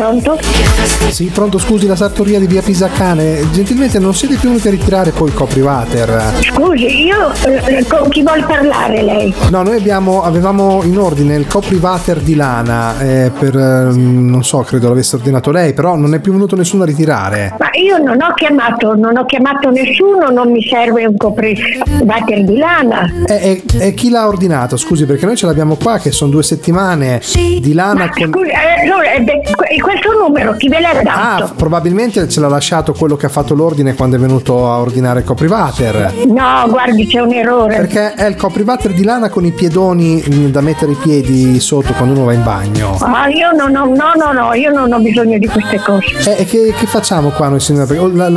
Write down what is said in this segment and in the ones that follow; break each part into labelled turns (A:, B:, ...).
A: Pronto?
B: Sì, pronto, scusi, la sartoria di via Pisacane. Gentilmente non siete più venuti a ritirare poi il copriwater?
A: Scusi, io con chi vuol parlare lei?
B: No, noi avevamo in ordine il copriwater di lana per, non so, credo l'avesse ordinato lei, però non è più venuto nessuno a ritirare.
A: Ma io non ho chiamato nessuno, non mi serve un copriwater di lana.
B: E chi l'ha ordinato? Scusi, perché noi ce l'abbiamo qua che sono 2 settimane di lana con...
A: Scusi, questo numero chi ve l'ha dato?
B: Ah, probabilmente ce l'ha lasciato quello che ha fatto l'ordine quando è venuto a ordinare il copriwater.
A: No, guardi, c'è un errore.
B: Perché è il copriwater di lana con i piedoni da mettere i piedi sotto quando uno va in bagno.
A: Ah, io io non ho bisogno di queste cose.
B: E che facciamo qua noi, signora?
A: Non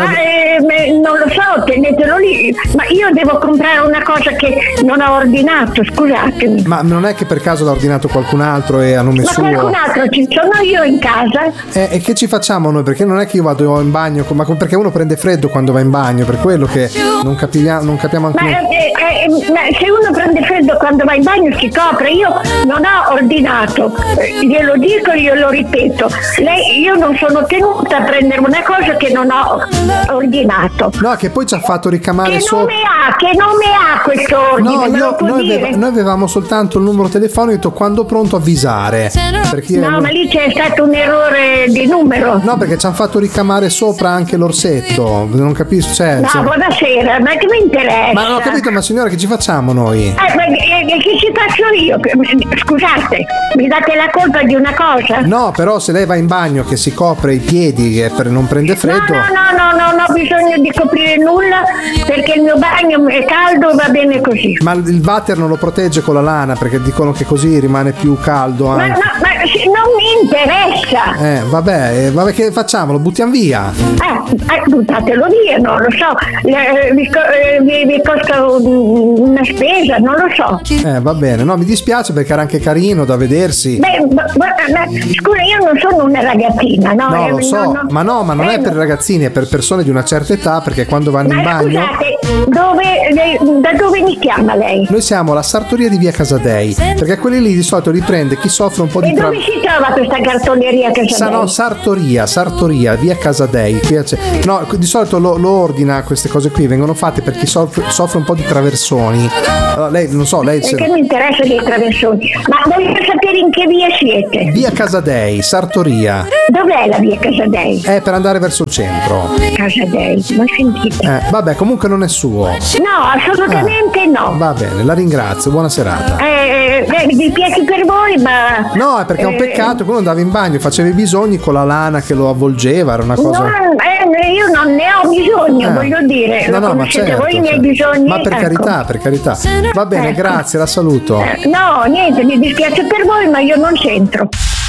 A: lo so, tenetelo lì. Ma io devo comprare una cosa che non ho ordinato, scusatemi.
B: Ma non è che per caso l'ha ordinato qualcun altro e a nome suo?
A: Ma qualcun altro ci sono io in casa.
B: E che ci facciamo noi? Perché non è che io vado in bagno, ma perché uno prende freddo quando va in bagno, per quello che non capiamo anche.
A: Ma se uno prende freddo quando va in bagno si copre. Io non ho ordinato, glielo dico, io lo ripeto. Io non sono tenuta a prendere una cosa che non ho ordinato.
B: No, che poi ci ha fatto ricamare
A: Che nome ha questo ordine?
B: No, noi avevamo soltanto il numero telefonico, quando pronto avvisare. Perché
A: ma lì c'è stato un errore di numero.
B: No, perché ci hanno fatto ricamare sopra anche l'orsetto. Non capisco.
A: Buonasera, ma che mi interessa?
B: Ma non ho capito, ma signora, che ci facciamo noi?
A: Che ci faccio io? Scusate, mi date la colpa di una cosa?
B: No, però se lei va in bagno che si copre i piedi per non prendere freddo.
A: No, non ho bisogno di coprire nulla perché il mio bagno è caldo, va bene così.
B: Ma il water non lo protegge con la lana perché dicono che così rimane più caldo anche.
A: Ma non mi interessa.
B: Vabbè, che facciamo? Lo buttiamo via?
A: Buttatelo via, non lo so. Vi costa una spesa, non lo so.
B: Va bene, no, mi dispiace perché era anche carino da vedersi.
A: Scusa, io non sono una ragazzina, no?
B: No, lo so, ma non è per ragazzini, è per persone di una certa età, perché quando vanno in bagno.
A: Scusate, da dove mi chiama lei?
B: Noi siamo la sartoria di via Casadei, perché quelli lì di solito riprende chi soffre un po' di
A: dove si trova questa cartoleria Casadei?
B: No, sartoria, via Casadei. No, di solito lo ordina, queste cose qui vengono fatte per chi soffre un po' di traversoni. Allora, lei, non so, lei...
A: Perché mi interessa dei traversoni? Ma voglio sapere in che via siete?
B: Via Casadei, sartoria.
A: Dov'è la via Casadei?
B: Per andare verso il centro.
A: Casadei, ma sentite.
B: Vabbè, comunque non è suo.
A: No, assolutamente no.
B: Va bene, la ringrazio, buona serata.
A: Mi piace per voi, ma...
B: No, è perché è un peccato che uno andava in bagno, faceva i bisogni con la lana che lo avvolgeva, era una cosa...
A: io non ne ho bisogno, voglio dire.
B: No, ma certo,
A: voi i miei bisogni.
B: Ma per carità. Va bene, grazie, la saluto.
A: No, niente, mi dispiace per voi, ma io non c'entro.